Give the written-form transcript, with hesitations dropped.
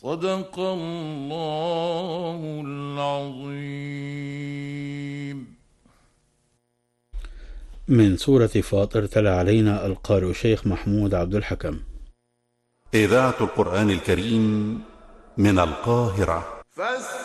صدق الله العظيم. من سورة فاطر تلا علينا القارئ شيخ محمود عبد الحكم. إذاعة القرآن الكريم من القاهرة.